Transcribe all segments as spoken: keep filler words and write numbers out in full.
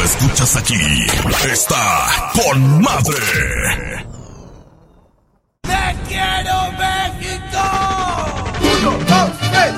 la escuchas aquí. Está con madre. ¡Te quiero, México! ¡Uno, dos, tres,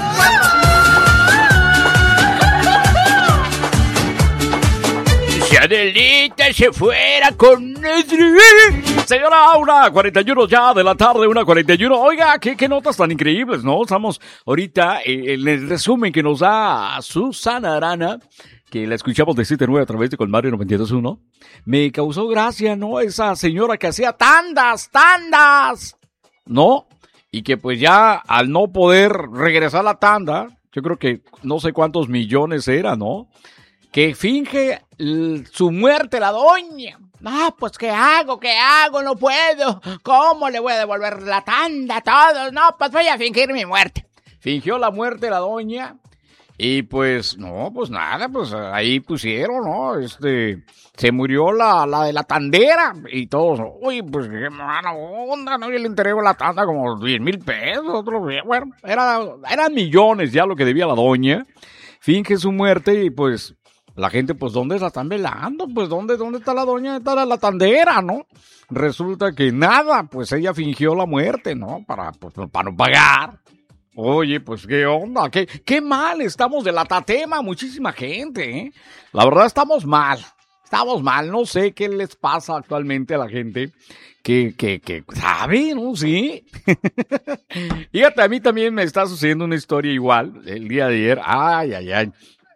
cuatro! Si Adelita se fuera con nuestro... Señora, una cuarenta y uno ya de la tarde, una cuarenta y uno. Oiga, ¿qué, qué notas tan increíbles, ¿no? Estamos ahorita en el resumen que nos da Susana Arana, que la escuchamos de siete nueve a través de Colmario noventa y dos punto uno. Me causó gracia, ¿no? Esa señora que hacía tandas, tandas, ¿no? Y que pues ya al no poder regresar la tanda, yo creo que no sé cuántos millones era, ¿no? Que finge l- su muerte la doña. No, pues ¿qué hago? ¿Qué hago? No puedo. ¿Cómo le voy a devolver la tanda a todos? No, pues voy a fingir mi muerte. Fingió la muerte la doña. Y pues, no, pues nada, pues ahí pusieron, ¿no? Este, se murió la, la de la tandera. Y todos, uy, pues qué mala onda, ¿no? Yo le entrego la tanda como diez mil pesos. Otro, bueno, era, eran millones ya lo que debía la doña. Finge su muerte y pues... La gente, pues, ¿dónde la están velando? Pues, ¿dónde, dónde está la doña? Está la, la tandera, ¿no? Resulta que nada, pues, ella fingió la muerte, ¿no? Para, pues, para no pagar. Oye, pues, ¿qué onda? ¿Qué, qué mal estamos de la tatema? Muchísima gente, ¿eh? La verdad, estamos mal. Estamos mal. No sé qué les pasa actualmente a la gente que, que, que, ¿sabe? ¿No? Sí. Fíjate, a mí también me está sucediendo una historia igual el día de ayer. Ay, ay, ay.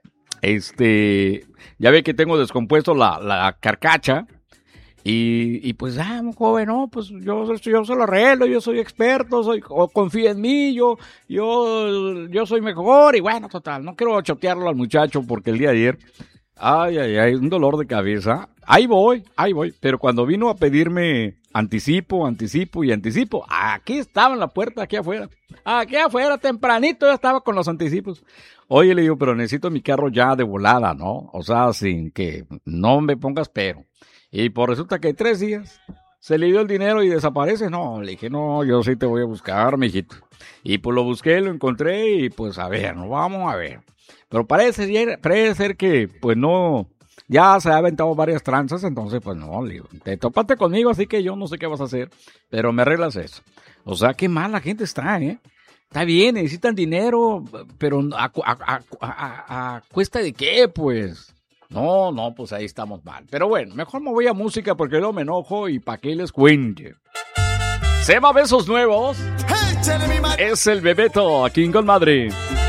Este, ya ve que tengo descompuesto la, la carcacha y, y pues, ah, joven, no, pues yo, yo se lo arreglo, yo soy experto, soy, o confía en mí, yo, yo, yo soy mejor y bueno, total, no quiero chotearlo al muchacho porque el día de ayer, ay, ay, ay, un dolor de cabeza, ahí voy, ahí voy, pero cuando vino a pedirme anticipo, anticipo y anticipo, aquí estaba en la puerta, aquí afuera, aquí afuera, tempranito ya estaba con los anticipos. Oye, le digo, pero necesito mi carro ya de volada, ¿no? O sea, sin que no me pongas pero. Y pues resulta que tres días se le dio el dinero y desaparece. No, le dije, no, yo sí te voy a buscar, mijito. Y pues lo busqué, lo encontré y pues a ver, no vamos a ver. Pero parece, parece ser que pues no, ya se ha aventado varias tranzas, entonces pues no, le digo, te topaste conmigo, así que yo no sé qué vas a hacer, pero me arreglas eso. O sea, qué mal la gente está, ¿eh? Está bien, necesitan dinero, pero ¿a, a, a, a, a cuesta de qué, pues? No, no, pues ahí estamos mal. Pero bueno, mejor me voy a música porque luego me enojo y pa' qué les cuente. Se llama Besos Nuevos. Es el Bebeto aquí en Con Madre.